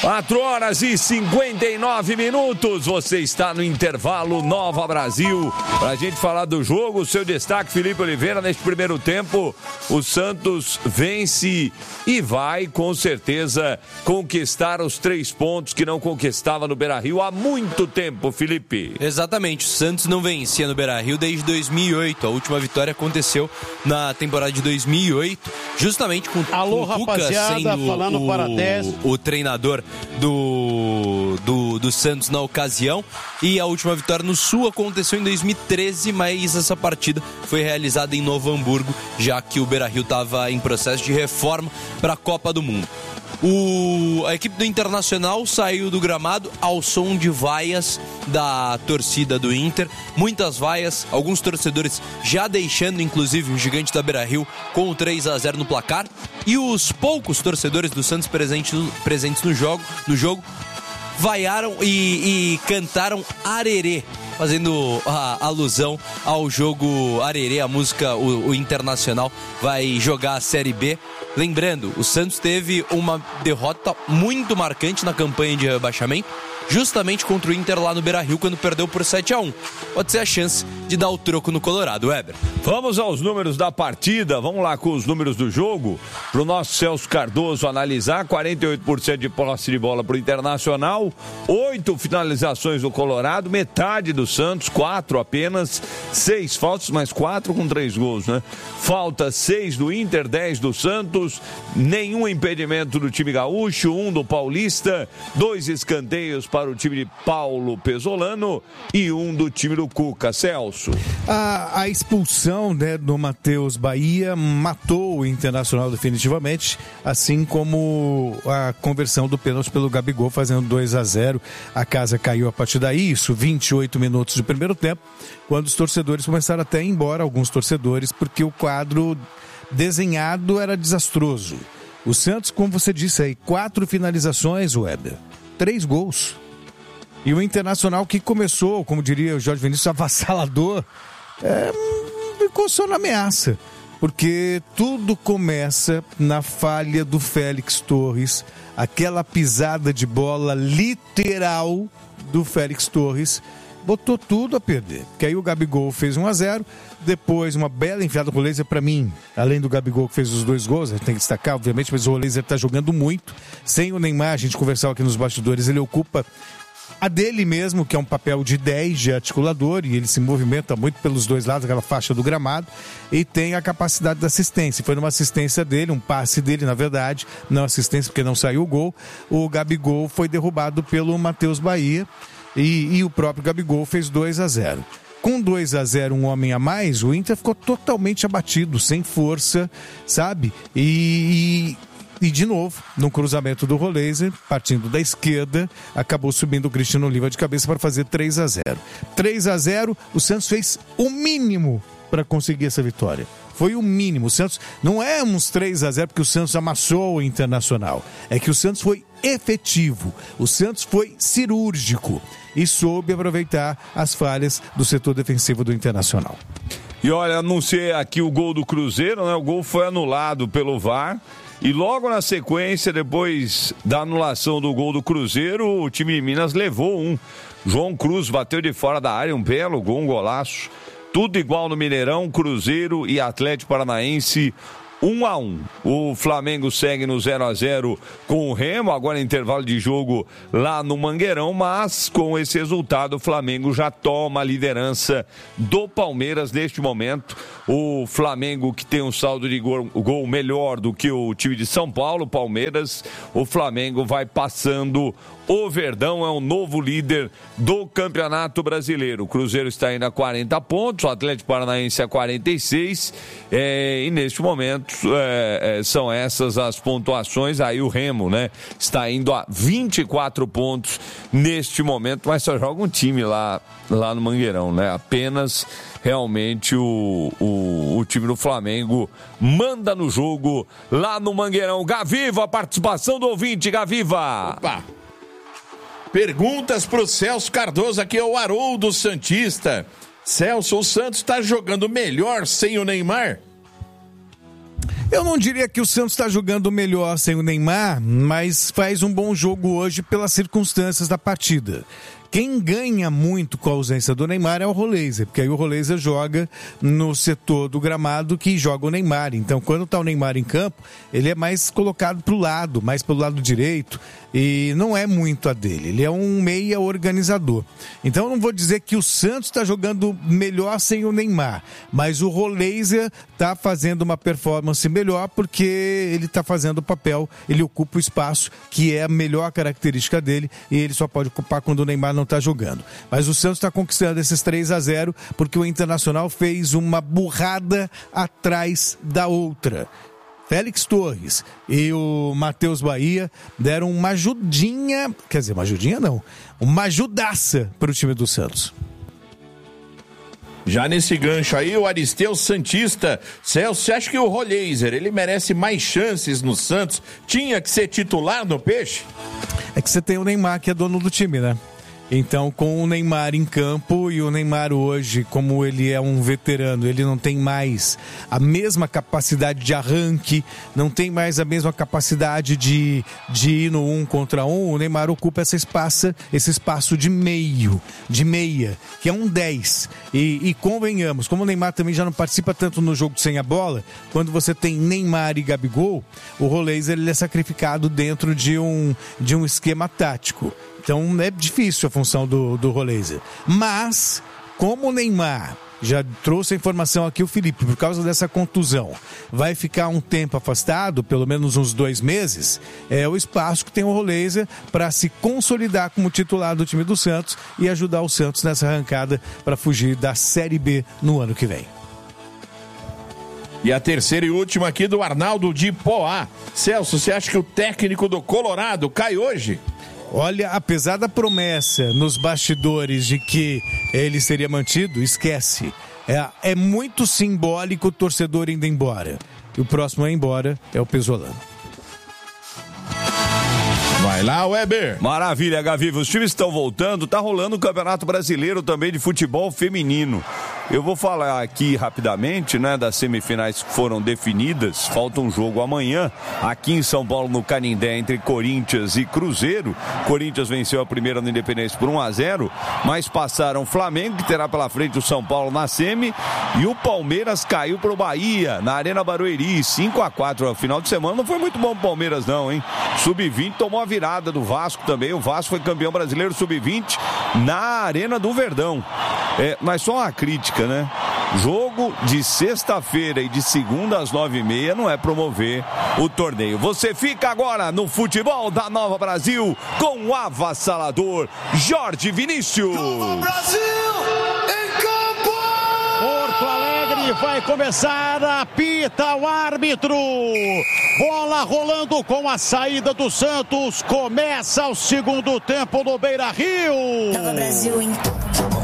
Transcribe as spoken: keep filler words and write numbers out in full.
quatro horas e cinquenta e nove minutos, você está no intervalo Nova Brasil, pra gente falar do jogo. Seu destaque, Felipe Oliveira, neste primeiro tempo, o Santos vence e vai, com certeza, conquistar os três pontos que não conquistava no Beira-Rio há muito tempo, Felipe. Exatamente, o Santos não vencia no Beira-Rio desde dois mil e oito, a última vitória aconteceu na temporada de dois mil e oito, justamente com, Alô, com o Cuca rapaziada, sendo falando o, para dez. o treinador do, do, do Santos na ocasião, e a última vitória no Sul aconteceu em dois mil e treze, mas essa partida foi realizada em Novo Hamburgo, já que o Beira-Rio estava em processo de reforma para a Copa do Mundo. O, a equipe do Internacional saiu do gramado ao som de vaias da torcida do Inter, muitas vaias, alguns torcedores já deixando inclusive o gigante da Beira-Rio com o três a zero no placar, e os poucos torcedores do Santos presentes, presentes no jogo, no jogo vaiaram e, e cantaram Arerê, fazendo a alusão ao jogo Arerê, a música, o, o Internacional vai jogar a Série B. Lembrando, o Santos teve uma derrota muito marcante na campanha de rebaixamento, justamente contra o Inter lá no Beira-Rio, quando perdeu por sete a um. Pode ser a chance de dar o troco no Colorado, Weber. Vamos aos números da partida, vamos lá com os números do jogo, para o nosso Celso Cardoso analisar. Quarenta e oito por cento de posse de bola para o Internacional, oito finalizações do Colorado, metade do Santos, quatro apenas, seis faltas, mas quatro com três gols, né? Falta seis do Inter, dez do Santos, nenhum impedimento do time gaúcho, um do Paulista, dois escanteios para o time de Paulo Pesolano e um do time do Cuca. Celso. A, a expulsão, né, do Matheus Bahia matou o Internacional definitivamente, assim como a conversão do pênalti pelo Gabigol, fazendo dois a zero. A casa caiu a partir daí, isso, vinte e oito minutos do primeiro tempo, quando os torcedores começaram até a ir embora, alguns torcedores, porque o quadro desenhado era desastroso. O Santos, como você disse aí, quatro finalizações, Weber, três gols. E o Internacional, que começou, como diria o Jorge Vinícius, avassalador, é, ficou só na ameaça. Porque tudo começa na falha do Félix Torres, aquela pisada de bola literal do Félix Torres, botou tudo a perder. Que aí o Gabigol fez um a zero, depois uma bela enfiada com o Laser, para mim, além do Gabigol que fez os dois gols, a gente tem que destacar, obviamente, mas o Laser está jogando muito. Sem o Neymar, a gente conversava aqui nos bastidores, ele ocupa a dele mesmo, que é um papel de dez, de articulador, e ele se movimenta muito pelos dois lados, aquela faixa do gramado, e tem a capacidade da assistência. Foi numa assistência dele, um passe dele, na verdade, não assistência porque não saiu o gol. O Gabigol foi derrubado pelo Matheus Bahia, e, e o próprio Gabigol fez dois a zero. Com dois a zero, um homem a mais, o Inter ficou totalmente abatido, sem força, sabe? E... e... E, de novo, no cruzamento do Roleiser, partindo da esquerda, acabou subindo o Cristiano Oliva de cabeça para fazer três a zero. três a zero, o Santos fez o mínimo para conseguir essa vitória. Foi o mínimo. O Santos não é uns três a zero porque o Santos amassou o Internacional. É que o Santos foi efetivo. O Santos foi cirúrgico e soube aproveitar as falhas do setor defensivo do Internacional. E olha, anunciei aqui o gol do Cruzeiro, né? O gol foi anulado pelo V A R. E logo na sequência, depois da anulação do gol do Cruzeiro, o time de Minas levou um. João Cruz bateu de fora da área, um belo gol, um golaço. Tudo igual no Mineirão, Cruzeiro e Atlético Paranaense, um a um. O Flamengo segue no zero a zero com o Remo, agora em intervalo de jogo lá no Mangueirão, mas com esse resultado o Flamengo já toma a liderança do Palmeiras neste momento. O Flamengo, que tem um saldo de gol, gol melhor do que o time de São Paulo, Palmeiras, o Flamengo vai passando o Verdão, é o novo líder do Campeonato Brasileiro. O Cruzeiro está ainda a quarenta pontos, o Atlético Paranaense a quarenta e seis, é, e neste momento é, é, são essas as pontuações. Aí o Remo, né, está indo a vinte e quatro pontos neste momento, mas só joga um time lá, lá no Mangueirão, né? Apenas realmente o, o, o time do Flamengo manda no jogo lá no Mangueirão. Gaviva, a participação do ouvinte, Gaviva. Opa! Perguntas pro Celso Cardoso, aqui é o Haroldo Santista. Celso, o Santos está jogando melhor sem o Neymar? Eu não diria que o Santos está jogando melhor sem o Neymar, mas faz um bom jogo hoje pelas circunstâncias da partida. Quem ganha muito com a ausência do Neymar é o Roleiser, porque aí o Roleiser joga no setor do gramado que joga o Neymar. Então, quando está o Neymar em campo, ele é mais colocado para o lado, mais pelo lado direito, e não é muito a dele. Ele é um meia organizador. Então, eu não vou dizer que o Santos está jogando melhor sem o Neymar, mas o Roleiser está fazendo uma performance melhor porque ele está fazendo o papel, ele ocupa o espaço, que é a melhor característica dele, e ele só pode ocupar quando o Neymar não está jogando. Mas o Santos está conquistando esses três a zero porque o Internacional fez uma burrada atrás da outra. Félix Torres e o Matheus Bahia deram uma ajudinha, quer dizer, uma ajudinha não, uma ajudaça para o time do Santos. Já nesse gancho aí, o Aristeu Santista. Celso, você acha que o Roleiser, ele merece mais chances no Santos? Tinha que ser titular no Peixe? É que você tem o Neymar, que é dono do time, né? Então, com o Neymar em campo, e o Neymar hoje, como ele é um veterano, ele não tem mais a mesma capacidade de arranque, não tem mais a mesma capacidade de, de ir no um contra um, o Neymar ocupa essa espaço, esse espaço de meio, de meia, que é um dez. E, e convenhamos, como o Neymar também já não participa tanto no jogo sem a bola, quando você tem Neymar e Gabigol, o Roleiser ele é sacrificado dentro de um, de um esquema tático. Então é difícil a função do, do Roleiser. Mas, como o Neymar, já trouxe a informação aqui o Felipe, por causa dessa contusão, vai ficar um tempo afastado, pelo menos uns dois meses, é o espaço que tem o Roleiser para se consolidar como titular do time do Santos e ajudar o Santos nessa arrancada para fugir da Série B no ano que vem. E a terceira e última aqui do Arnaldo de Poá. Celso, você acha que o técnico do Colorado cai hoje? Olha, apesar da promessa nos bastidores de que ele seria mantido, esquece. É, é muito simbólico o torcedor indo embora. E o próximo a ir embora é o Pesolano. Vai lá, Weber. Maravilha, Gaviva. Os times estão voltando. Tá rolando o Campeonato Brasileiro também de futebol feminino. Eu vou falar aqui rapidamente, né, das semifinais que foram definidas. Falta um jogo amanhã, aqui em São Paulo, no Canindé, entre Corinthians e Cruzeiro. Corinthians venceu a primeira no Independência por um a zero, mas passaram o Flamengo, que terá pela frente o São Paulo na semi, e o Palmeiras caiu pro Bahia, na Arena Barueri, cinco a quatro. No final de semana não foi muito bom pro Palmeiras não, hein? sub vinte tomou a virada do Vasco também. O Vasco foi campeão brasileiro sub vinte na Arena do Verdão. É, mas só uma crítica, né? Jogo de sexta-feira e de segunda às nove e meia não é promover o torneio. Você fica agora no futebol da Nova Brasil com o avassalador Jorge Vinícius. Nova Brasil em campo! Porto Alegre vai começar, apita o árbitro. Bola rolando com a saída do Santos. Começa o segundo tempo no Beira-Rio. Nova Brasil em